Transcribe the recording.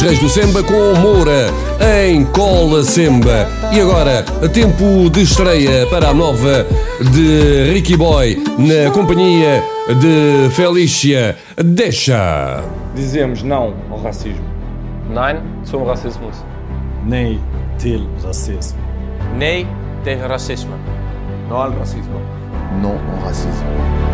Reis do Semba com Moura em Cola Semba. E agora, tempo de estreia para a nova de Ricky Boy na companhia de Felícia. Deixa! Dizemos não ao racismo. Nein zum Rassismus. Nee til racismo. Nee tegen racisme. Não ao racismo. Non au racisme.